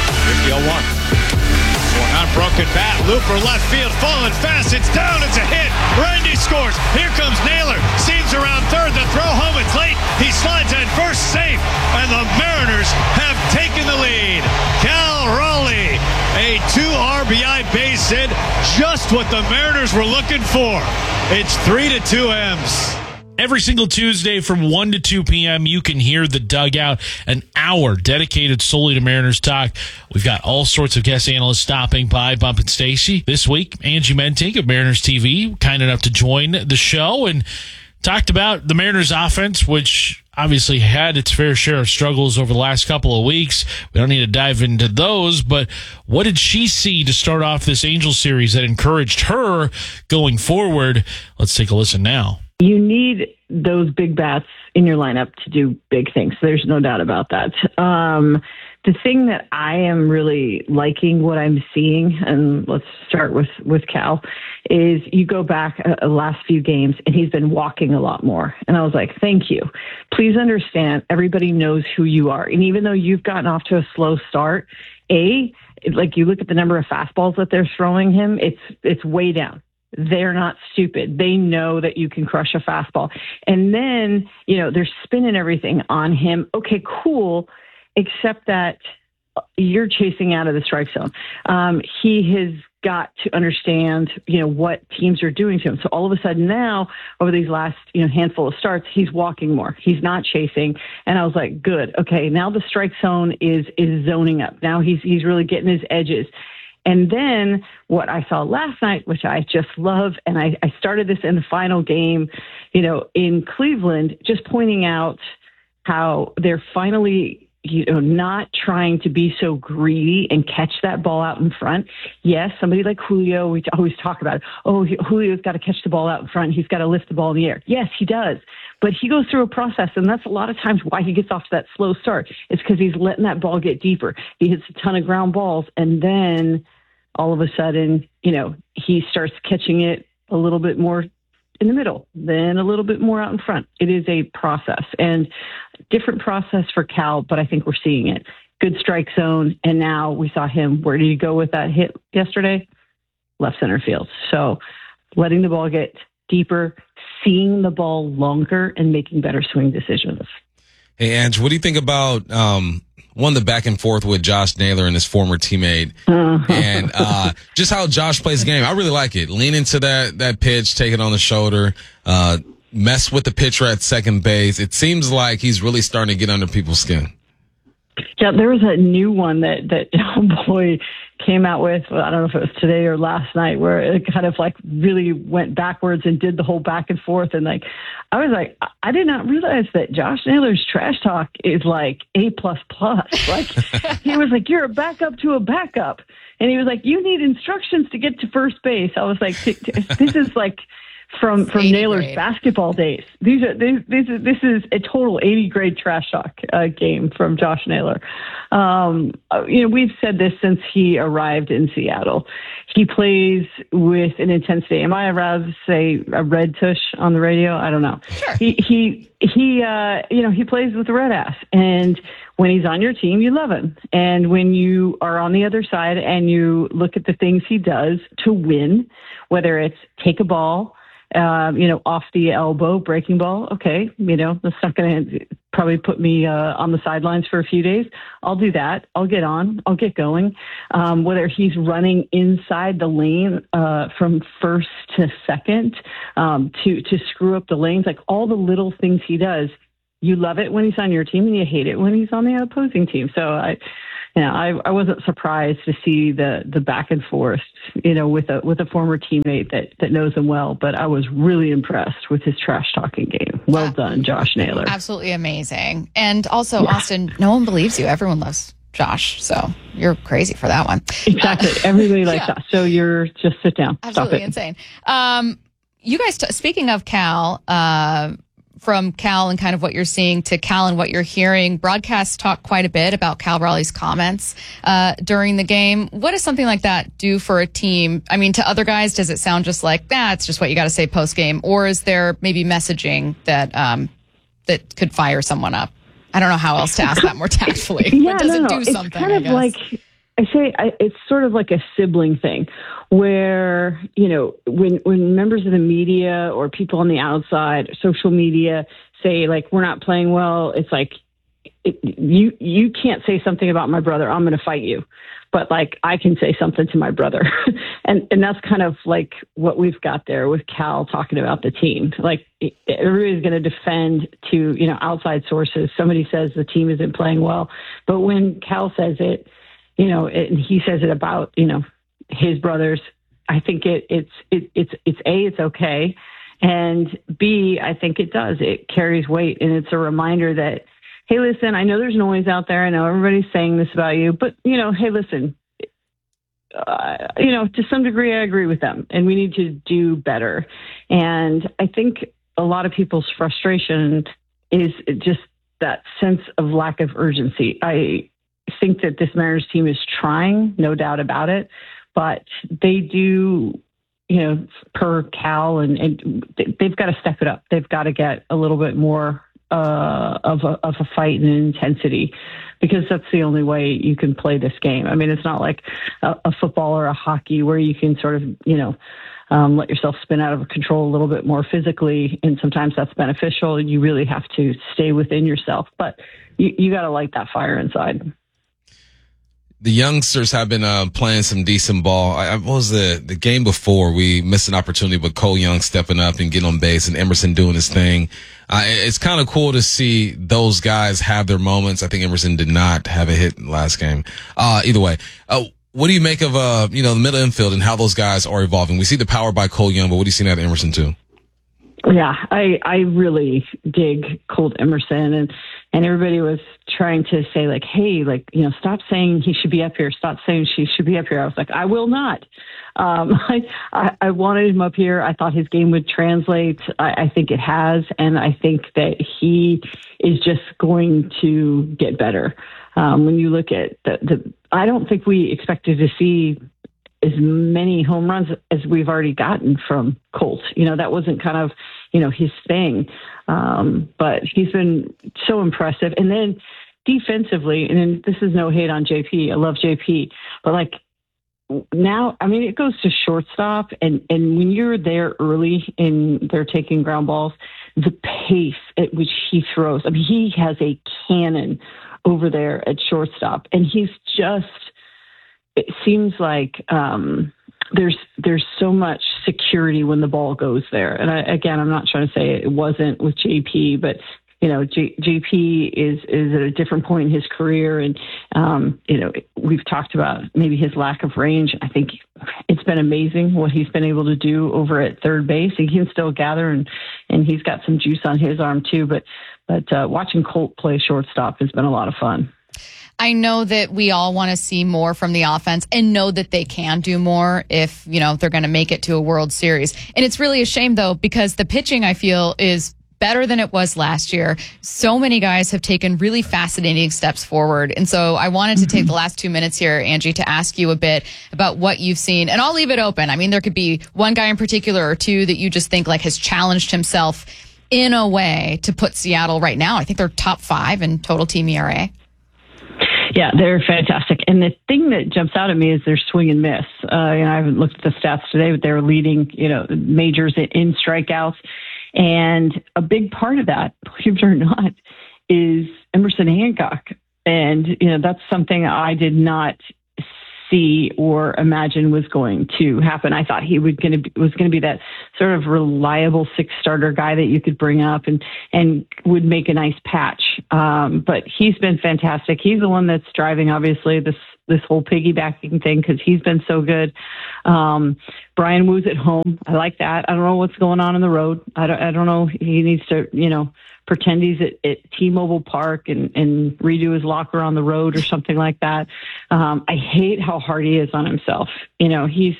50-01. Unbroken bat, looper left field, falling fast, it's down, it's a hit. Randy scores. Here comes Naylor. Seams around third, the throw home, it's late. He slides at first, safe, and the Mariners have taken the lead. Cal Raleigh, a 2 RBI base hit, just what the Mariners were looking for. It's 3-2 M's. Every single Tuesday from 1 to 2 p.m., you can hear The Dugout, an hour dedicated solely to Mariners talk. We've got all sorts of guest analysts stopping by, Bump and Stacy. This week, Angie Mentink of Mariners TV, kind enough to join the show and talked about the Mariners offense, which obviously had its fair share of struggles over the last couple of weeks. We don't need to dive into those, but what did she see to start off this Angels series that encouraged her going forward? Let's take a listen now. You need those big bats in your lineup to do big things. There's no doubt about that. The thing that I am really liking what I'm seeing, and let's start with Cal, is you go back last few games and he's been walking a lot more. And I was like, thank you. Please understand, everybody knows who you are. And even though you've gotten off to a slow start, like you look at the number of fastballs that they're throwing him, it's way down. They're not stupid. They know that you can crush a fastball. And then, they're spinning everything on him. Okay, cool, except that you're chasing out of the strike zone. He has got to understand, what teams are doing to him. So all of a sudden now, over these last, handful of starts, he's walking more. He's not chasing. And I was like, good. Okay, now the strike zone is zoning up. Now he's really getting his edges. And then what I saw last night, which I just love, and I started this in the final game, in Cleveland, just pointing out how they're finally, not trying to be so greedy and catch that ball out in front. Yes, somebody like Julio, we always talk about it. Oh, Julio's got to catch the ball out in front. He's got to lift the ball in the air. Yes, he does. But he goes through a process, and that's a lot of times why he gets off to that slow start. It's because he's letting that ball get deeper. He hits a ton of ground balls, and then all of a sudden, he starts catching it a little bit more in the middle, then a little bit more out in front. It is a process, and different process for Cal, but I think we're seeing it. Good strike zone, and now we saw him. Where did he go with that hit yesterday? Left center field. So letting the ball get deeper, seeing the ball longer, and making better swing decisions. Hey, Ange, what do you think about the back and forth with Josh Naylor and his former teammate, and just how Josh plays the game? I really like it. Lean into that pitch, take it on the shoulder, mess with the pitcher at second base. It seems like he's really starting to get under people's skin. Yeah, there was a new one that Boy came out with, I don't know if it was today or last night, where it kind of like really went backwards and did the whole back and forth. And like, I was like, I did not realize that Josh Naylor's trash talk is like A++. Like, he was like, you're a backup to a backup. And he was like, you need instructions to get to first base. I was like, this is like from 80 Naylor's grade. basketball days. This is a total 80 grade trash talk game from Josh Naylor. We've said this since he arrived in Seattle. He plays with an intensity. Am I allowed to say a red tush on the radio? I don't know. Sure. He plays with a red ass, and when he's on your team, you love him. And when you are on the other side and you look at the things he does to win, whether it's take a ball, off the elbow, breaking ball. Okay. That's not going to probably put me on the sidelines for a few days. I'll do that. I'll get on. I'll get going. Whether he's running inside the lane from first to second to screw up the lanes, like all the little things he does, you love it when he's on your team and you hate it when he's on the opposing team. So I wasn't surprised to see the back and forth, with a former teammate that knows him well. But I was really impressed with his trash talking game. Well done, Josh Naylor. Absolutely amazing. And also, Austin, no one believes you. Everyone loves Josh, so you're crazy for that one. Exactly. Everybody likes Josh. So you're just sit down. Absolutely Stop it. Insane. You guys, speaking of Cal, from Cal and kind of what you're seeing to Cal and what you're hearing, broadcasts talk quite a bit about Cal Raleigh's comments during the game. What does something like that do for a team? I mean, to other guys, does it sound just like, it's just what you got to say post game? Or is there maybe messaging that that could fire someone up? I don't know how else to ask that more tactfully. Yeah, does it do It's something? kind of like, it's sort of like a sibling thing where, when members of the media or people on the outside, social media say like, we're not playing well. It's like, you can't say something about my brother. I'm going to fight you. But like, I can say something to my brother. and that's kind of like what we've got there with Cal talking about the team. Like everybody's going to defend to, outside sources. Somebody says the team isn't playing well, but when Cal says it, and he says it about, his brothers, I think it's okay. And B, I think it does. It carries weight, and it's a reminder that, hey, listen, I know there's noise out there. I know everybody's saying this about you, but, hey, listen, to some degree, I agree with them, and we need to do better. And I think a lot of people's frustration is just that sense of lack of urgency. I think that this Mariners team is trying, no doubt about it, but they do, per Cal, and they've got to step it up. They've got to get a little bit more of a fight and intensity, because that's the only way you can play this game. I mean, it's not like a football or a hockey where you can sort of, let yourself spin out of control a little bit more physically. And sometimes that's beneficial. You really have to stay within yourself, but you got to light that fire inside. The youngsters have been playing some decent ball. What was the game before? We missed an opportunity, but Cole Young stepping up and getting on base, and Emerson doing his thing. It's kind of cool to see those guys have their moments. I think Emerson did not have a hit in the last game. Either way, what do you make of the middle infield and how those guys are evolving? We see the power by Cole Young, but what do you see out of Emerson too? Yeah, I really dig Colt Emerson, and everybody was trying to say like, hey, like, stop saying he should be up here. Stop saying she should be up here. I was like, I will not. I wanted him up here. I thought his game would translate. I think it has, and I think that he is just going to get better. When you look at I don't think we expected to see as many home runs as we've already gotten from Colt. That wasn't kind of, his thing. But he's been so impressive. And then defensively, and this is no hate on JP. I love JP, but like now, I mean, it goes to shortstop, and when you're there early and they're taking ground balls, the pace at which he throws, I mean, he has a cannon over there at shortstop, and he's just, it seems like there's so much security when the ball goes there. And I'm not trying to say it wasn't with JP, but JP is at a different point in his career, and we've talked about maybe his lack of range. I think it's been amazing what he's been able to do over at third base. He can still gather, and he's got some juice on his arm too. But watching Colt play shortstop has been a lot of fun. I know that we all want to see more from the offense and know that they can do more if, they're going to make it to a World Series. And it's really a shame, though, because the pitching, I feel, is better than it was last year. So many guys have taken really fascinating steps forward. And so I wanted to take the last 2 minutes here, Angie, to ask you a bit about what you've seen. And I'll leave it open. I mean, there could be one guy in particular or two that you just think has challenged himself in a way to put Seattle right now. I think they're top 5 in total team ERA. Yeah, they're fantastic. And the thing that jumps out at me is their swing and miss. I haven't looked at the stats today, but they're leading, majors in strikeouts. And a big part of that, believe it or not, is Emerson Hancock. And, that's something I did not see or imagine was going to happen. I thought he was going to be that sort of reliable 6-starter guy that you could bring up and would make a nice patch. But he's been fantastic. He's the one that's driving, obviously, this whole piggybacking thing because he's been so good. Brian Woo's at home. I like that. I don't know what's going on the road. I don't know. He needs to, pretend he's at T-Mobile Park and redo his locker on the road or something like that. I hate how hard he is on himself. He's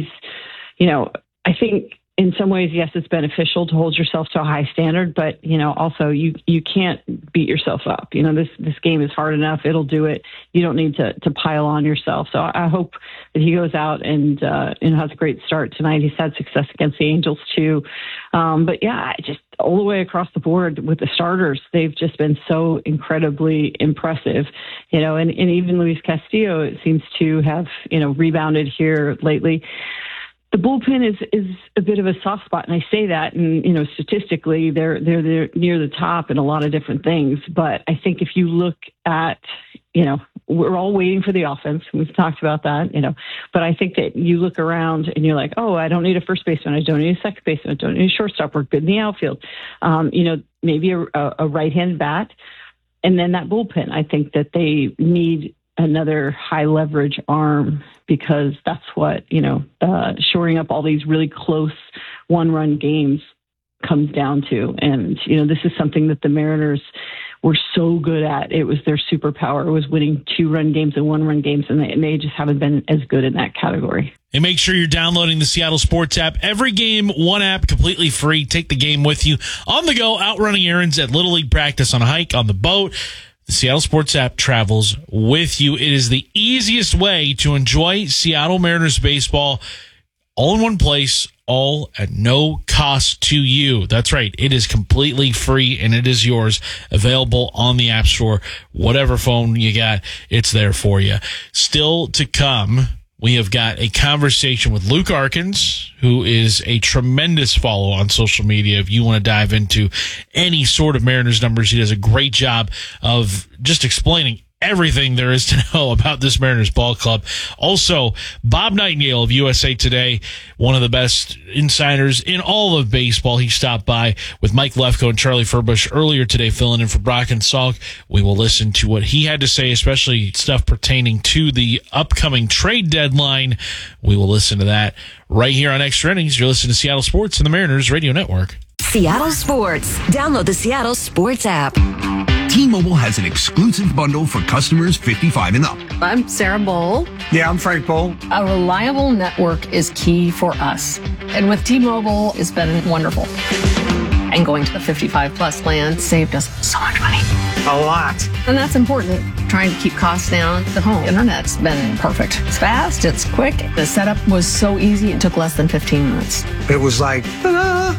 I think in some ways, yes, it's beneficial to hold yourself to a high standard, but, also you can't beat yourself up. This game is hard enough. It'll do it. You don't need to pile on yourself. So I hope that he goes out and has a great start tonight. He's had success against the Angels too. But yeah, just all the way across the board with the starters, they've just been so incredibly impressive, and even Luis Castillo, it seems to have, rebounded here lately. The bullpen is a bit of a soft spot, and I say that, and statistically they're near the top in a lot of different things. But I think if you look at, we're all waiting for the offense. We've talked about that, But I think that you look around and you're like, oh, I don't need a first baseman, I don't need a second baseman, I don't need a shortstop. We're good in the outfield. Maybe a right-hand bat, and then that bullpen. I think that they need another high leverage arm because that's what, shoring up all these really close 1-run games comes down to. And, this is something that the Mariners were so good at. It was their superpower. It was winning 2-run games and 1-run games, and they just haven't been as good in that category. And make sure you're downloading the Seattle Sports app. Every game, one app, completely free. Take the game with you on the go, out running errands, at Little League practice, on a hike, on the boat. The Seattle Sports app travels with you. It is the easiest way to enjoy Seattle Mariners baseball all in one place, all at no cost to you. That's right. It is completely free and it is yours. Available on the App Store. Whatever phone you got, it's there for you. Still to come, we have got a conversation with Luke Arkins, who is a tremendous follow on social media. If you want to dive into any sort of Mariners numbers, he does a great job of just explaining everything there is to know about this Mariners ball club. Also, Bob Nightingale of USA Today, one of the best insiders in all of baseball. He stopped by with Mike Lefko and Charlie Furbush earlier today, filling in for Brock and Salk. We will listen to what he had to say, especially stuff pertaining to the upcoming trade deadline. We will listen to that right here on Extra Innings. You're listening to Seattle Sports and the Mariners Radio Network. Seattle Sports. Download the Seattle Sports app. T-Mobile has an exclusive bundle for customers 55 and up. I'm Sarah Bowl. Yeah, I'm Frank Bowl. A reliable network is key for us. And with T-Mobile, it's been wonderful. And going to the 55 plus plan saved us so much money. A lot. And that's important. Trying to keep costs down. The home internet's been perfect. It's fast, it's quick. The setup was so easy, it took less than 15 minutes. It was like, ta-da!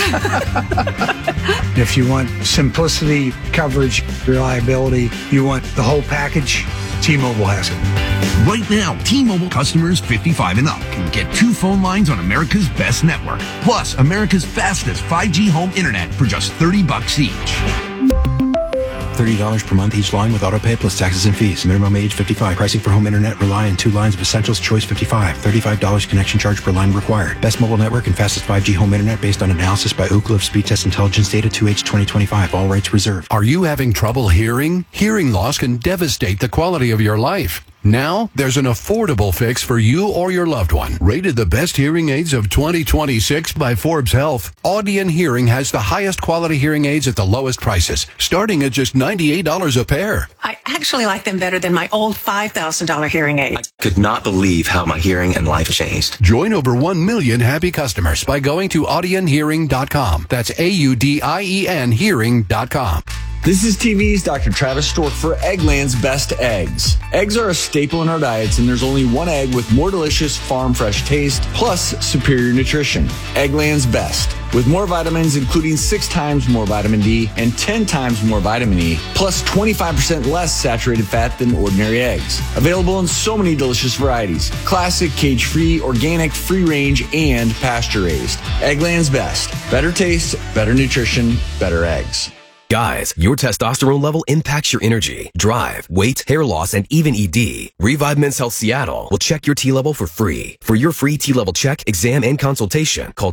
If you want simplicity, coverage, reliability, you want the whole package, T-Mobile has it. Right now, T-Mobile customers 55 and up can get 2 phone lines on America's best network, plus America's fastest 5G home internet for just $30 each. $30 per month each line with autopay plus taxes and fees. Minimum age 55. Pricing for home internet rely on 2 lines of Essentials Choice 55. $35 connection charge per line required. Best mobile network and fastest 5G home internet based on analysis by Ookla of Speed Test Intelligence Data 2H 2025. All rights reserved. Are you having trouble hearing? Hearing loss can devastate the quality of your life. Now, there's an affordable fix for you or your loved one. Rated the best hearing aids of 2026 by Forbes Health, Audion Hearing has the highest quality hearing aids at the lowest prices, starting at just $98 a pair. I actually like them better than my old $5,000 hearing aid. I could not believe how my hearing and life changed. Join over 1 million happy customers by going to audionhearing.com. That's AUDIEN hearing.com. This is TV's Dr. Travis Stork for Eggland's Best Eggs. Eggs are a staple in our diets, and there's only one egg with more delicious farm fresh taste, plus superior nutrition. Eggland's Best. With more vitamins, including 6 times more vitamin D and 10 times more vitamin E, plus 25% less saturated fat than ordinary eggs. Available in so many delicious varieties. Classic, cage-free, organic, free-range, and pasture-raised. Eggland's Best. Better taste, better nutrition, better eggs. Guys, your testosterone level impacts your energy, drive, weight, hair loss, and even ED. Revive Men's Health Seattle will check your T level for free. For your free T level check, exam, and consultation, call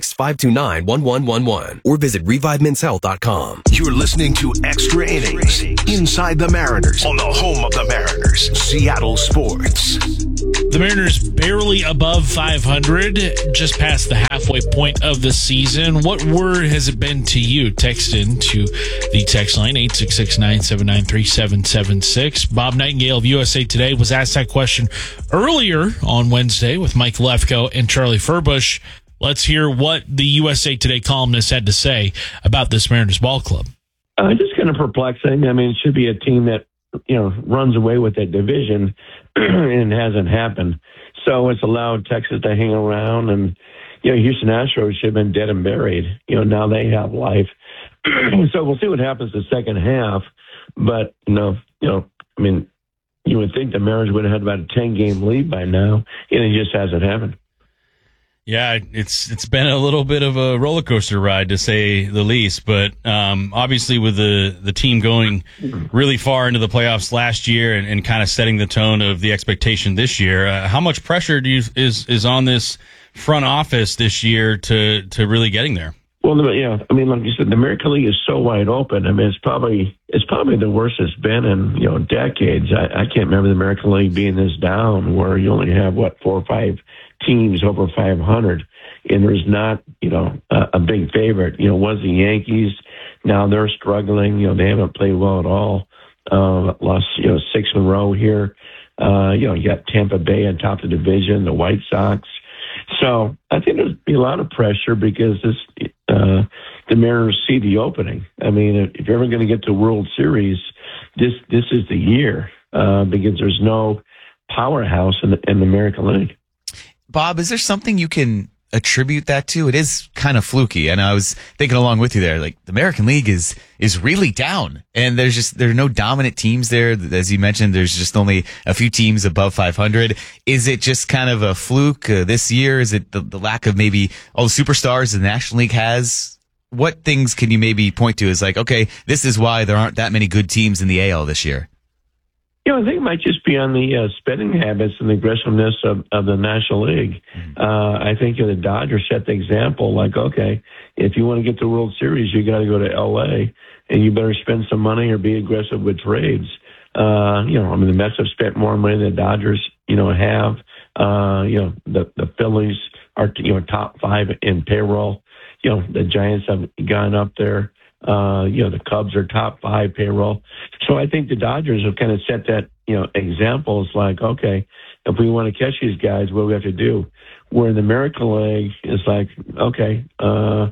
206-529-1111 or visit ReviveMen'sHealth.com. You're listening to Extra Innings Inside the Mariners on the home of the Mariners, Seattle Sports. The Mariners barely above 500, just past the halfway point of the season. What word has it been to you? Text in to the text line, 866-979-3776. Bob Nightingale of USA Today was asked that question earlier on Wednesday with Mike Lefko and Charlie Furbush. Let's hear what the USA Today columnist had to say about this Mariners ball club. Just kind of perplexing. I mean, it should be a team that, runs away with that division, and it hasn't happened. So it's allowed Texas to hang around, and, Houston Astros should have been dead and buried. Now they have life. So we'll see what happens the second half. But, you would think the Mariners would have had about a 10-game lead by now, and it just hasn't happened. Yeah, it's been a little bit of a roller coaster ride, to say the least. But obviously, with the team going really far into the playoffs last year and kind of setting the tone of the expectation this year, how much pressure is on this front office this year to really getting there? Well, like you said, the American League is so wide open. I mean, it's probably the worst it's been in decades. I can't remember the American League being this down, where you only have 4 or 5 teams over 500, and there's not a big favorite. Was the Yankees. Now they're struggling. They haven't played well at all. Lost 6 in a row here. You got Tampa Bay on top of the division, the White Sox. So I think there's be a lot of pressure because the Mariners see the opening. I mean, if you're ever going to get to World Series, this is the year because there's no powerhouse in the American League. Bob, is there something you can attribute that to? It is kind of fluky, and I was thinking along with you there, like the American League is really down, and there are no dominant teams there. As you mentioned, there's just only a few teams above 500. Is it just kind of a fluke this year? Is it the lack of maybe all the superstars the National League has? What things can you maybe point to as like, okay, this is why there aren't that many good teams in the AL this year? I think it might just be on the spending habits and the aggressiveness of the National League. I think the Dodgers set the example, like, okay, if you want to get to the World Series, you got to go to L.A., and you better spend some money or be aggressive with trades. The Mets have spent more money than the Dodgers, have. The Phillies are, top 5 in payroll. The Giants have gone up there. The Cubs are top 5 payroll. So I think the Dodgers have kind of set that, example. It's like, okay, if we want to catch these guys, what do we have to do? Where in the American League, it's like, okay, the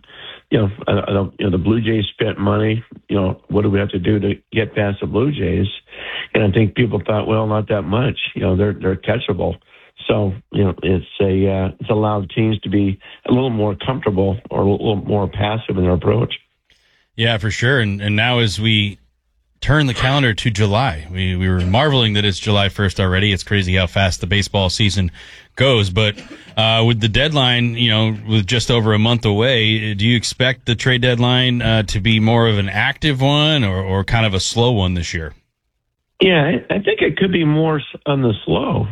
Blue Jays spent money. What do we have to do to get past the Blue Jays? And I think people thought, well, not that much. They're catchable. So, it's allowed teams to be a little more comfortable or a little more passive in their approach. Yeah, for sure. And now as we turn the calendar to July, we were marveling that it's July 1st already. It's crazy how fast the baseball season goes. But with the deadline, with just over a month away, do you expect the trade deadline to be more of an active one or kind of a slow one this year? Yeah, I think it could be more on the slow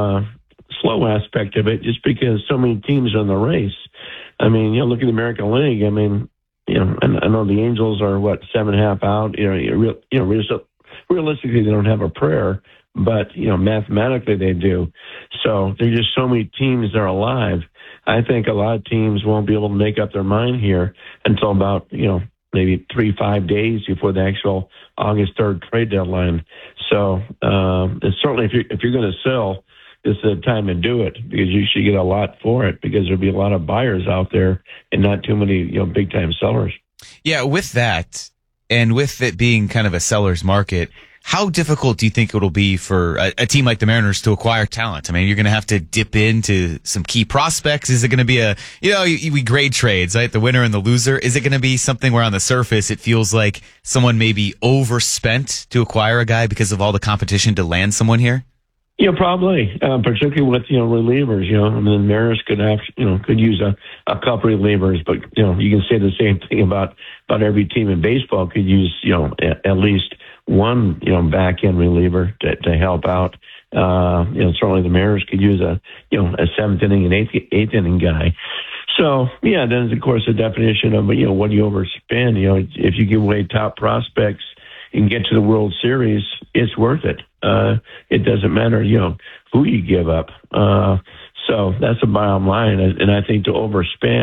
aspect of it, just because so many teams are in the race. I mean, look at the American League. I mean, I know the Angels are 7.5 out. Realistically, they don't have a prayer. but mathematically they do. So there's just so many teams that are alive. I think a lot of teams won't be able to make up their mind here until about maybe 3-5 days before the actual August 3rd trade deadline. So it's certainly if you're going to sell, this is the time to do it, because you should get a lot for it, because there'll be a lot of buyers out there and not too many big time sellers. Yeah, with that, and with it being kind of a seller's market, how difficult do you think it'll be for a team like the Mariners to acquire talent? I mean, you're going to have to dip into some key prospects. Is it going to be we grade trades, right? The winner and the loser. Is it going to be something where on the surface it feels like someone maybe overspent to acquire a guy because of all the competition to land someone here? Yeah, probably, particularly with relievers. And the Mariners could have could use a couple relievers, but you can say the same thing about every team in baseball could use at least one back end reliever to help out. Certainly the Mariners could use a seventh inning and eighth inning guy. So yeah, then of course the definition of what do you overspend? If you give away top prospects and get to the World Series, it's worth it. It doesn't matter, who you give up. So that's the bottom line. And I think to overspend